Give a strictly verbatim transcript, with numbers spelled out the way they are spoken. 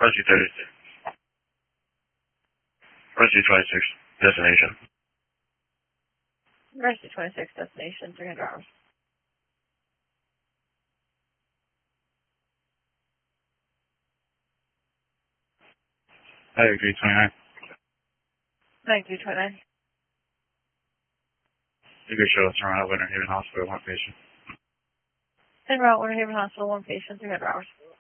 Rescue thirty-six. Rescue twenty-six. Destination. Rescue twenty-six, destination, three hundred hours. I agree, twenty-nine. ninety-two twenty-nine. You could show us around Winter Haven Hospital, one patient. En route, Winter Haven Hospital, one patient, three hundred hours.